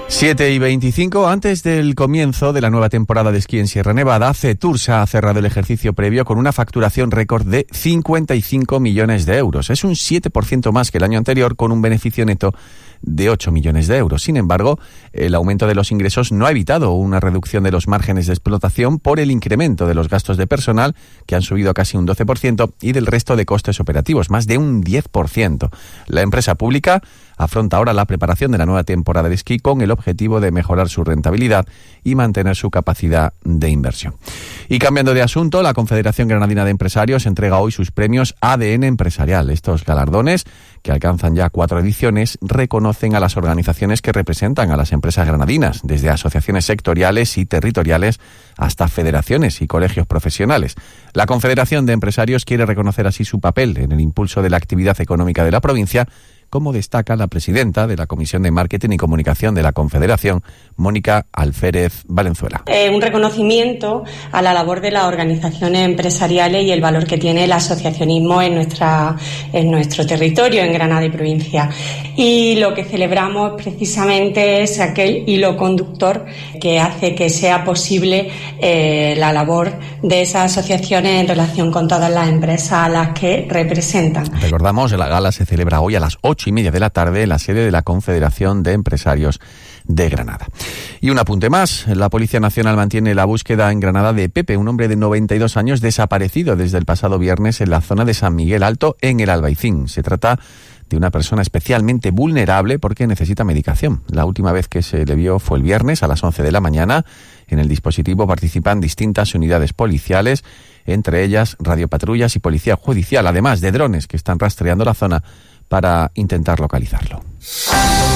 7:25, antes del comienzo de la nueva temporada de esquí en Sierra Nevada, Cetursa ha cerrado el ejercicio previo con una facturación récord de 55 millones de euros. Es un 7% más que el año anterior, con un beneficio neto de 8 millones de euros. Sin embargo, el aumento de los ingresos no ha evitado una reducción de los márgenes de explotación por el incremento de los gastos de personal, que han subido casi un 12%, y del resto de costes operativos, más de un 10%. La empresa pública afronta ahora la preparación de la nueva temporada de esquí con el objetivo de mejorar su rentabilidad y mantener su capacidad de inversión. Y cambiando de asunto, la Confederación Granadina de Empresarios entrega hoy sus premios ADN Empresarial. Estos galardones, que alcanzan ya 4 ediciones, reconocen a las organizaciones que representan a las empresas granadinas, desde asociaciones sectoriales y territoriales hasta federaciones y colegios profesionales. La Confederación de Empresarios quiere reconocer así su papel en el impulso de la actividad económica de la provincia, como destaca la presidenta de la Comisión de Marketing y Comunicación de la Confederación, Mónica Alférez Valenzuela. Un reconocimiento a la labor de las organizaciones empresariales y el valor que tiene el asociacionismo en nuestro territorio, en Granada y provincia. Y lo que celebramos precisamente es aquel hilo conductor que hace que sea posible la labor de esas asociaciones en relación con todas las empresas a las que representan. Recordamos, la gala se celebra hoy a las 8:30 de la tarde en la sede de la Confederación de Empresarios de Granada. Y un apunte más, la Policía Nacional mantiene la búsqueda en Granada de Pepe, un hombre de 92 años desaparecido desde el pasado viernes en la zona de San Miguel Alto, en el Albaicín. Se trata de una persona especialmente vulnerable porque necesita medicación. La última vez que se le vio fue el viernes a las 11 de la mañana. En el dispositivo participan distintas unidades policiales, entre ellas radiopatrullas y policía judicial, además de drones que están rastreando la zona para intentar localizarlo.